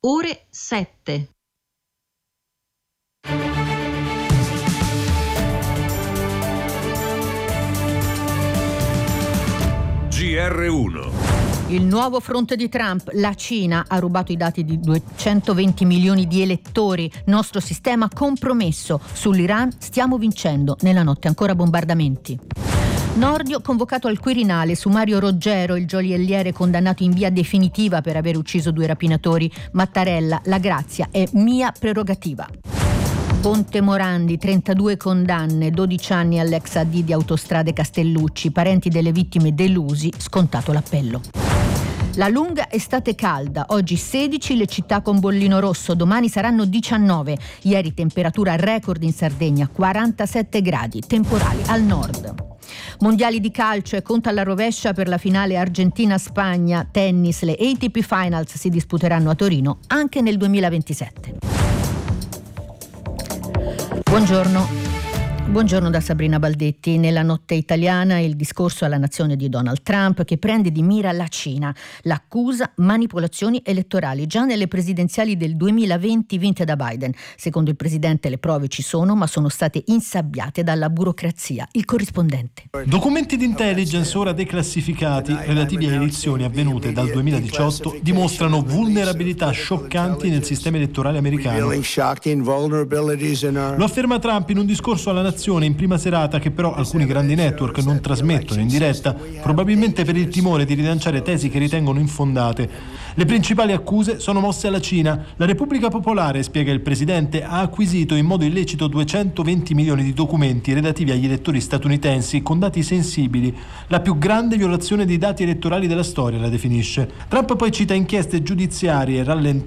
ore 7. GR1. Il nuovo fronte di Trump, la Cina ha rubato i dati di 220 milioni di elettori, nostro sistema compromesso, sull'Iran stiamo vincendo, nella notte ancora bombardamenti. Nordio convocato al Quirinale su Mario Roggero, il gioielliere condannato in via definitiva per aver ucciso 2 rapinatori. Mattarella, la grazia è mia prerogativa. Ponte Morandi, 32 condanne, 12 anni all'ex AD di Autostrade Castellucci, parenti delle vittime delusi, scontato l'appello. La lunga estate calda, oggi 16 le città con bollino rosso, domani saranno 19. Ieri temperatura record in Sardegna, 47 gradi, temporali al nord. Mondiali di calcio e conto alla rovescia per la finale Argentina-Spagna. Tennis, le ATP Finals si disputeranno a Torino anche nel 2027. Buongiorno da Sabrina Baldetti. Nella notte italiana il discorso alla nazione di Donald Trump che prende di mira la Cina. L'accusa manipolazioni elettorali già nelle presidenziali del 2020 vinte da Biden. Secondo il presidente le prove ci sono, ma sono state insabbiate dalla burocrazia. Il corrispondente. Documenti di intelligence ora declassificati relativi a elezioni avvenute dal 2018 dimostrano vulnerabilità scioccanti nel sistema elettorale americano. Lo afferma Trump in un discorso alla nazione in prima serata, che però alcuni grandi network non trasmettono in diretta, probabilmente per il timore di rilanciare tesi che ritengono infondate. Le principali accuse sono mosse alla Cina. La Repubblica Popolare, spiega il presidente, ha acquisito in modo illecito 220 milioni di documenti relativi agli elettori statunitensi con dati sensibili. La più grande violazione dei dati elettorali della storia, la definisce. Trump poi cita inchieste giudiziarie rallentate